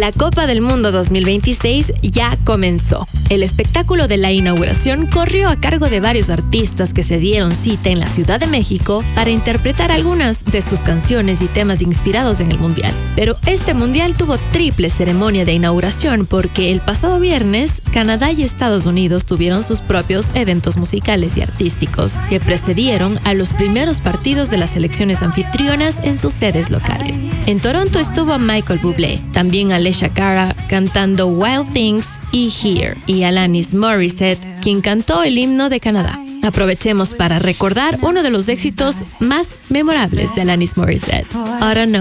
La Copa del Mundo 2026 ya comenzó. El espectáculo de la inauguración corrió a cargo de varios artistas que se dieron cita en la Ciudad de México para interpretar algunas de sus canciones y temas inspirados en el Mundial. Pero este Mundial tuvo triple ceremonia de inauguración porque el pasado viernes, Canadá y Estados Unidos tuvieron sus propios eventos musicales y artísticos que precedieron a los primeros partidos de las selecciones anfitrionas en sus sedes locales. En Toronto estuvo Michael Bublé, también Alessia Cara cantando Wild Things y Here, y Alanis Morissette, quien cantó el himno de Canadá. Aprovechemos para recordar uno de los éxitos más memorables de Alanis Morissette, I Don't Know.